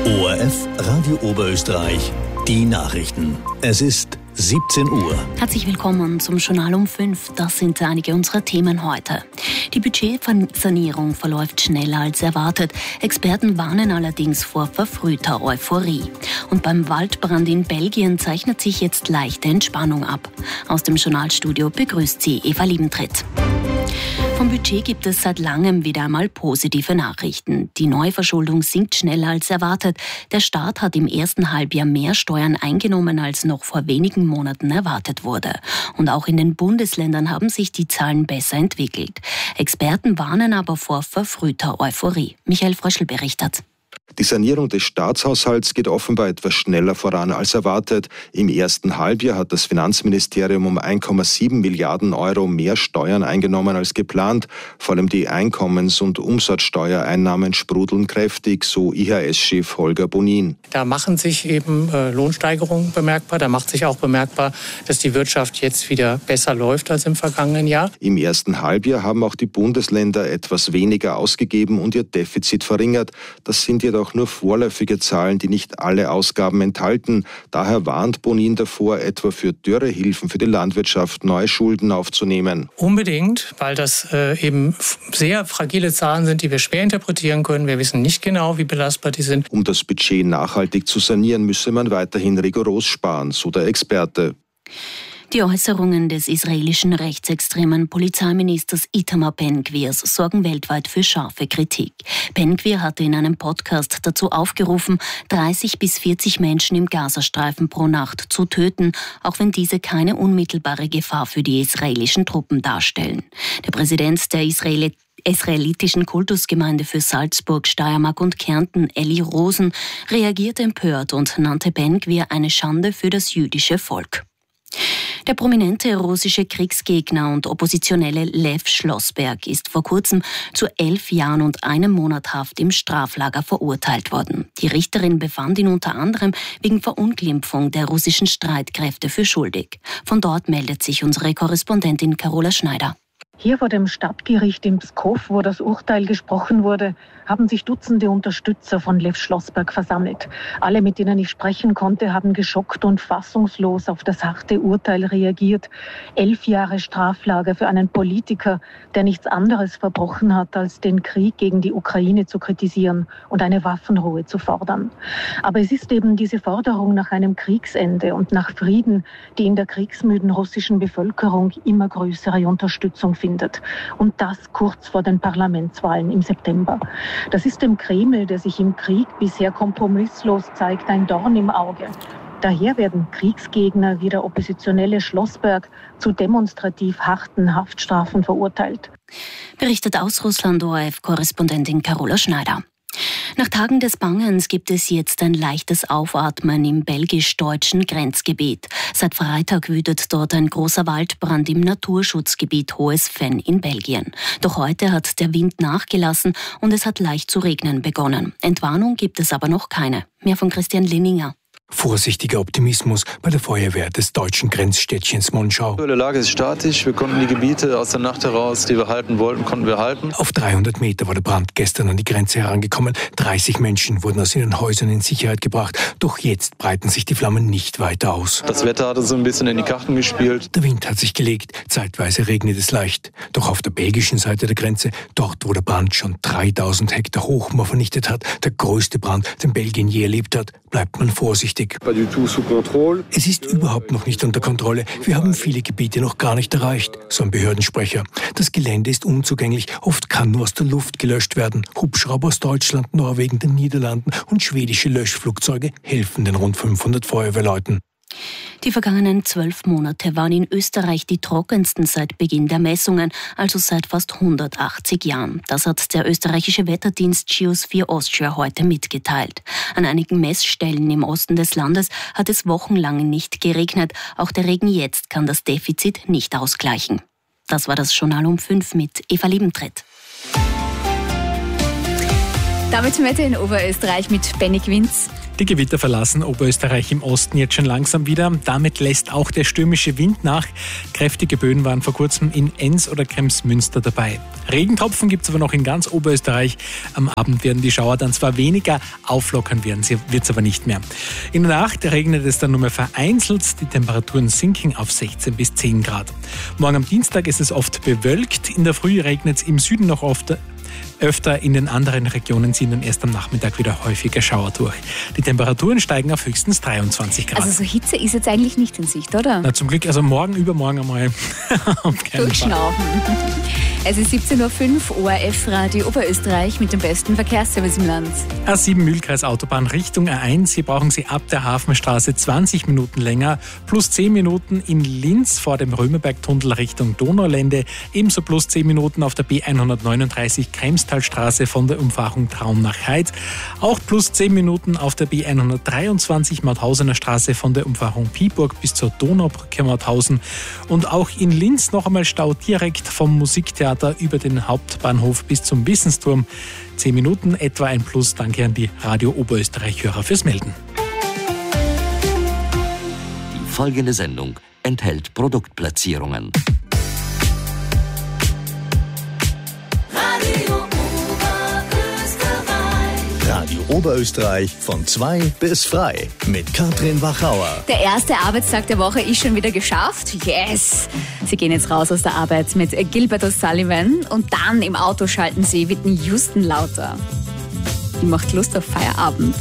ORF Radio Oberösterreich, die Nachrichten. Es ist 17 Uhr. Herzlich willkommen zum Journal um 5. Das sind einige unserer Themen heute. Die Budgetsanierung verläuft schneller als erwartet. Experten warnen allerdings vor verfrühter Euphorie. Und beim Waldbrand in Belgien zeichnet sich jetzt leichte Entspannung ab. Aus dem Journalstudio begrüßt sie Eva Liebentritt. Vom Budget gibt es seit langem wieder einmal positive Nachrichten. Die Neuverschuldung sinkt schneller als erwartet. Der Staat hat im ersten Halbjahr mehr Steuern eingenommen, als noch vor wenigen Monaten erwartet wurde. Und auch in den Bundesländern haben sich die Zahlen besser entwickelt. Experten warnen aber vor verfrühter Euphorie. Michael Fröschl berichtet. Die Sanierung des Staatshaushalts geht offenbar etwas schneller voran als erwartet. Im ersten Halbjahr hat das Finanzministerium um 1,7 Milliarden Euro mehr Steuern eingenommen als geplant. Vor allem die Einkommens- und Umsatzsteuereinnahmen sprudeln kräftig, so IHS-Chef Holger Bonin. Da machen sich eben Lohnsteigerungen bemerkbar. Da macht sich auch bemerkbar, dass die Wirtschaft jetzt wieder besser läuft als im vergangenen Jahr. Im ersten Halbjahr haben auch die Bundesländer etwas weniger ausgegeben und ihr Defizit verringert. Das sind jedoch nur vorläufige Zahlen, die nicht alle Ausgaben enthalten. Daher warnt Bonin davor, etwa für Dürrehilfen für die Landwirtschaft neue Schulden aufzunehmen. Unbedingt, weil das eben sehr fragile Zahlen sind, die wir schwer interpretieren können. Wir wissen nicht genau, wie belastbar die sind. Um das Budget nachhaltig zu sanieren, müsse man weiterhin rigoros sparen, so der Experte. Die Äußerungen des israelischen rechtsextremen Polizeiministers Itamar Ben-Gvirs sorgen weltweit für scharfe Kritik. Ben-Gvir hatte in einem Podcast dazu aufgerufen, 30 bis 40 Menschen im Gazastreifen pro Nacht zu töten, auch wenn diese keine unmittelbare Gefahr für die israelischen Truppen darstellen. Der Präsident der israelitischen Kultusgemeinde für Salzburg, Steiermark und Kärnten, Elli Rosen, reagierte empört und nannte Ben-Gvir eine Schande für das jüdische Volk. Der prominente russische Kriegsgegner und Oppositionelle Lew Schlossberg ist vor kurzem zu 11 Jahren und 1 Monat Haft im Straflager verurteilt worden. Die Richterin befand ihn unter anderem wegen Verunglimpfung der russischen Streitkräfte für schuldig. Von dort meldet sich unsere Korrespondentin Carola Schneider. Hier vor dem Stadtgericht in Pskow, wo das Urteil gesprochen wurde, haben sich Dutzende Unterstützer von Lew Schlossberg versammelt. Alle, mit denen ich sprechen konnte, haben geschockt und fassungslos auf das harte Urteil reagiert. 11 Jahre Straflager für einen Politiker, der nichts anderes verbrochen hat, als den Krieg gegen die Ukraine zu kritisieren und eine Waffenruhe zu fordern. Aber es ist eben diese Forderung nach einem Kriegsende und nach Frieden, die in der kriegsmüden russischen Bevölkerung immer größere Unterstützung findet. Und das kurz vor den Parlamentswahlen im September. Das ist dem Kreml, der sich im Krieg bisher kompromisslos zeigt, ein Dorn im Auge. Daher werden Kriegsgegner wie der oppositionelle Schlossberg zu demonstrativ harten Haftstrafen verurteilt. Berichtet aus Russland ORF-Korrespondentin Carola Schneider. Nach Tagen des Bangens gibt es jetzt ein leichtes Aufatmen im belgisch-deutschen Grenzgebiet. Seit Freitag wütet dort ein großer Waldbrand im Naturschutzgebiet Hohes Venn in Belgien. Doch heute hat der Wind nachgelassen und es hat leicht zu regnen begonnen. Entwarnung gibt es aber noch keine. Mehr von Christian Linninger. Vorsichtiger Optimismus bei der Feuerwehr des deutschen Grenzstädtchens Monschau. Die Lage ist statisch. Wir konnten die Gebiete aus der Nacht heraus, die wir halten wollten, konnten wir halten. Auf 300 Meter war der Brand gestern an die Grenze herangekommen. 30 Menschen wurden aus ihren Häusern in Sicherheit gebracht. Doch jetzt breiten sich die Flammen nicht weiter aus. Das Wetter hat uns ein bisschen in die Karten gespielt. Der Wind hat sich gelegt. Zeitweise regnet es leicht. Doch auf der belgischen Seite der Grenze, dort wo der Brand schon 3000 Hektar Hochmoor vernichtet hat, der größte Brand, den Belgien je erlebt hat, bleibt man vorsichtig. Es ist überhaupt noch nicht unter Kontrolle. Wir haben viele Gebiete noch gar nicht erreicht, so ein Behördensprecher. Das Gelände ist unzugänglich. Oft kann nur aus der Luft gelöscht werden. Hubschrauber aus Deutschland, Norwegen, den Niederlanden und schwedische Löschflugzeuge helfen den rund 500 Feuerwehrleuten. Die vergangenen 12 Monate waren in Österreich die trockensten seit Beginn der Messungen, also seit fast 180 Jahren. Das hat der österreichische Wetterdienst Geosphere Austria heute mitgeteilt. An einigen Messstellen im Osten des Landes hat es wochenlang nicht geregnet. Auch der Regen jetzt kann das Defizit nicht ausgleichen. Das war das Journal um 5 mit Eva Liebentritt. Damit zum Wetter in Oberösterreich mit Benny Quinz. Die Gewitter verlassen Oberösterreich im Osten jetzt schon langsam wieder. Damit lässt auch der stürmische Wind nach. Kräftige Böen waren vor kurzem in Enns oder Kremsmünster dabei. Regentropfen gibt es aber noch in ganz Oberösterreich. Am Abend werden die Schauer dann zwar weniger, auflockern wird es aber nicht mehr. In der Nacht regnet es dann nur mehr vereinzelt. Die Temperaturen sinken auf 16 bis 10 Grad. Morgen am Dienstag ist es oft bewölkt. In der Früh regnet es im Süden noch öfter, in den anderen Regionen ziehen dann erst am Nachmittag wieder häufiger Schauer durch. Die Temperaturen steigen auf höchstens 23 Grad. Also so Hitze ist jetzt eigentlich nicht in Sicht, oder? Na, zum Glück, also morgen, übermorgen einmal. Durchschnaufen. Es ist 17.05 Uhr, ORF-Radio Oberösterreich mit dem besten Verkehrsservice im Land. A7 Mühlkreis Autobahn Richtung A1. Hier brauchen Sie ab der Hafenstraße 20 Minuten länger, plus 10 Minuten in Linz vor dem Römerbergtunnel Richtung Donaulände, ebenso plus 10 Minuten auf der B139 Kremstalstraße von der Umfahrung Traun nach Heid, auch plus 10 Minuten auf der B123 Mauthausener Straße von der Umfahrung Piburg bis zur Donaubrücke Mauthausen und auch in Linz noch einmal Stau direkt vom Musiktheater über den Hauptbahnhof bis zum Wissensturm. 10 Minuten, etwa ein Plus. Danke an die Radio Oberösterreich-Hörer fürs Melden. Die folgende Sendung enthält Produktplatzierungen. Radio Oberösterreich von 2 bis frei mit Katrin Wachauer. Der erste Arbeitstag der Woche ist schon wieder geschafft. Yes! Sie gehen jetzt raus aus der Arbeit mit Gilbert O'Sullivan und dann im Auto schalten Sie Whitney Houston lauter. Die macht Lust auf Feierabend.